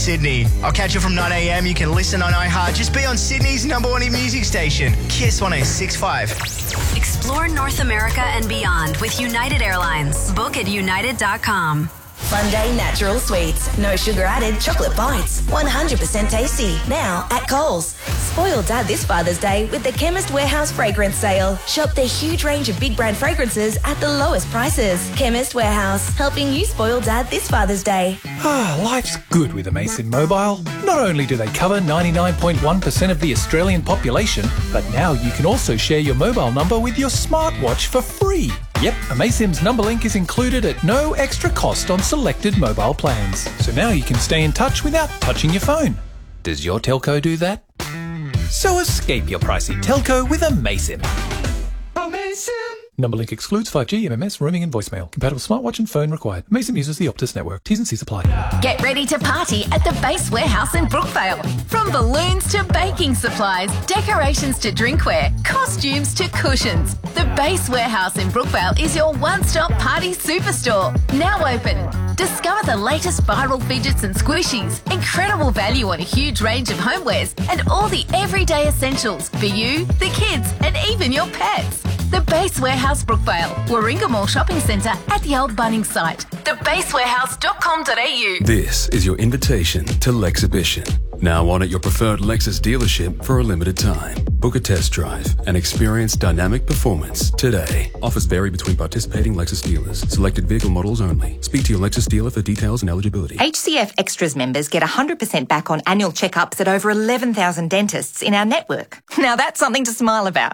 Sydney. I'll catch you from 9 a.m. You can listen on iHeart. Just be on Sydney's number one hit music station, Kiss 106.5. Explore North America and beyond with United Airlines. Book at united.com. Monday Natural Sweets. No sugar added chocolate bites. 100% tasty. Now at Coles. Spoil Dad this Father's Day with the Chemist Warehouse Fragrance Sale. Shop their huge range of big brand fragrances at the lowest prices. Chemist Warehouse. Helping you spoil Dad this Father's Day. Life's good with Amazon Mobile. Not only do they cover 99.1% of the Australian population, but now you can also share your mobile number with your smartwatch for free. Yep, Amaysim's number link is included at no extra cost on selected mobile plans. So now you can stay in touch without touching your phone. Does your telco do that? So escape your pricey telco with Amaysim. Amaysim. Number link excludes 5G, MMS, roaming and voicemail. Compatible smartwatch and phone required. Amaysim uses the Optus network. T's and C's apply. Get ready to party at the Base Warehouse in Brookvale. From balloons to baking supplies, decorations to drinkware, costumes to cushions. The Base Warehouse in Brookvale is your one-stop party superstore. Now open. Discover the latest viral fidgets and squishies, incredible value on a huge range of homewares, and all the everyday essentials for you, the kids, and even your pets. The Base Warehouse Brookvale, Warringah Mall Shopping Centre at the old Bunnings site. thebasewarehouse.com.au. This is your invitation to Lexhibition. Now on at your preferred Lexus dealership for a limited time. Book a test drive and experience dynamic performance today. Offers vary between participating Lexus dealers. Selected vehicle models only. Speak to your Lexus dealer for details and eligibility. HCF Extras members get 100% back on annual checkups at over 11,000 dentists in our network. Now that's something to smile about.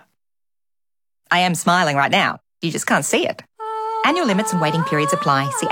I am smiling right now. You just can't see it. Annual limits and waiting periods apply. See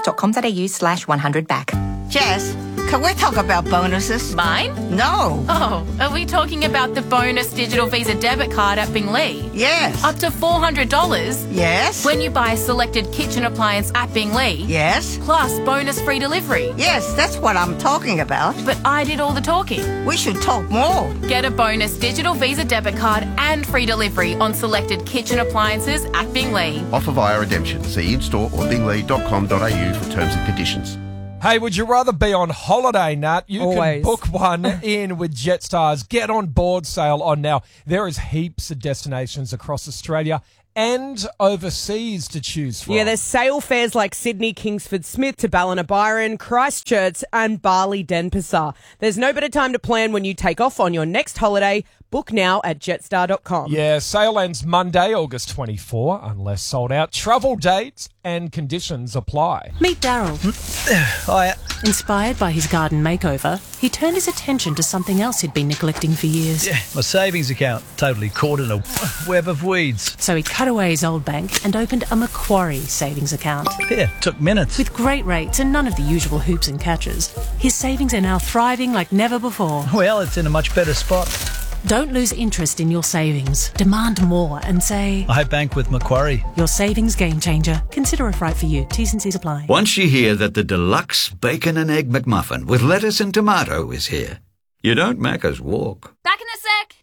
hcf.com.au/100back. Jess, can we talk about bonuses? Mine? No. Oh, are we talking about the bonus digital Visa debit card at Binglee? Yes. Up to $400? Yes. When you buy a selected kitchen appliance at Binglee? Yes. Plus bonus free delivery? Yes, that's what I'm talking about. But I did all the talking. We should talk more. Get a bonus digital Visa debit card and free delivery on selected kitchen appliances at Binglee. Offer via redemption. See in-store or binglee.com.au for terms and conditions. Hey, would you rather be on holiday, Nat? You Always. can book one in with Jetstar's Get On Board sale on now. There is heaps of destinations across Australia and overseas to choose from. Yeah, there's sale fares like Sydney, Kingsford Smith to Ballina Byron, Christchurch and Bali Denpasar. There's no better time to plan when you take off on your next holiday. Book now at jetstar.com. Yeah, sale ends Monday, August 24, unless sold out. Travel dates and conditions apply. Meet Daryl. Hiya. Inspired by his garden makeover, he turned his attention to something else he'd been neglecting for years. Yeah, my savings account, totally caught in a web of weeds. So he cut away his old bank and opened a Macquarie savings account. Yeah, took minutes. With great rates and none of the usual hoops and catches, his savings are now thriving like never before. Well, it's in a much better spot. Don't lose interest in your savings. Demand more and say, I bank with Macquarie. Your savings game changer. Consider if right for you. T's and C's apply. Once you hear that the deluxe bacon and egg McMuffin with lettuce and tomato is here, you don't Macca's walk. Back in a sec.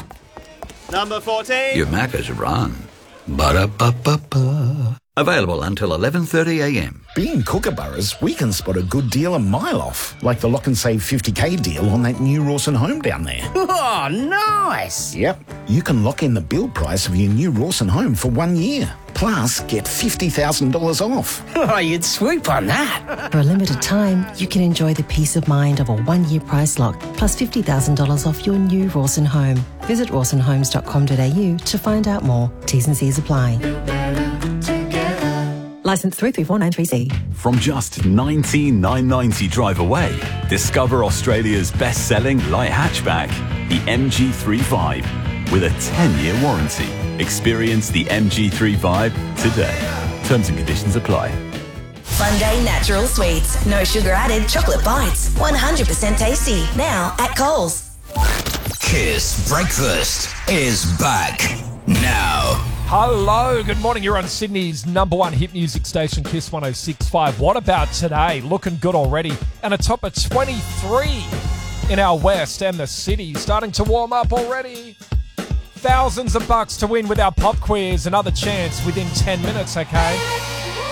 Number 14. You Macca's run. Ba-da-ba-ba-ba. Available until 11:30 a.m. Being Kookaburras, we can spot a good deal a mile off, like the Lock and Save 50k deal on that new Rawson home down there. Oh, nice. Yep. You can lock in the build price of your new Rawson home for 1 year. Plus, get $50,000 off. Oh, you'd swoop on that. For a limited time, you can enjoy the peace of mind of a 1-year price lock, plus $50,000 off your new Rawson home. Visit rawsonhomes.com.au to find out more. T's and C's apply. Licence 334930C. From just $19,990 drive away, discover Australia's best-selling light hatchback, the MG35, with a 10-year warranty. Experience the MG35 today. Terms and conditions apply. Monday Natural Sweets. No sugar added chocolate bites. 100% tasty. Now at Coles. Kiss Breakfast is back now. Hello, good morning. You're on Sydney's number one hit music station, Kiss 106.5. What about today? Looking good already. And a top of 23 in our west and the city. Starting to warm up already. Thousands of bucks to win with our pop quiz. Another chance within 10 minutes, okay?